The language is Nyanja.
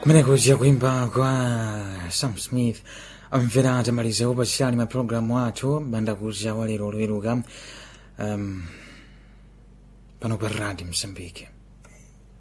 kumene kuja kuimba kwa Sam Smith amvera atamaliza upachali mapulogalamu athu banda kuja walero loweruka pano pa Radio Msambiki.